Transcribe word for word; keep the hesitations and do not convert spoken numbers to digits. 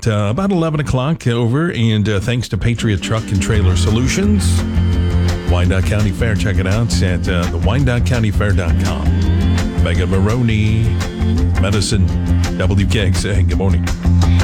at uh, about eleven o'clock over, and uh, thanks to Patriot Truck and Trailer Solutions. Wyandotte County Fair, check it out at uh, the wyandotte county fair dot com. Megan Maroney, Medicine, W K X A, good morning.